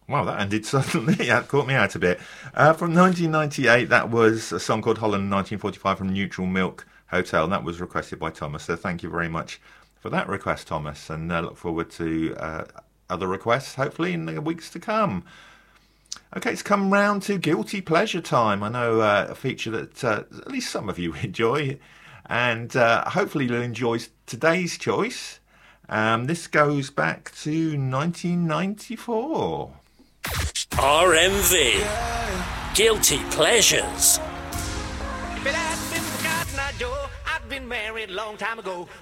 Wow, that ended suddenly. That caught me out a bit. From 1998, that was a song called Holland 1945 from Neutral Milk Hotel, and that was requested by Thomas. So thank you very much for that request, Thomas, and look forward to other requests, hopefully, in the weeks to come. Okay, it's come round to Guilty Pleasure time. I know a feature that at least some of you enjoy, and hopefully you'll enjoy today's choice. This goes back to 1994. RMV. Guilty Pleasures. If it had been forgotten, Joe, I'd been married a long time ago.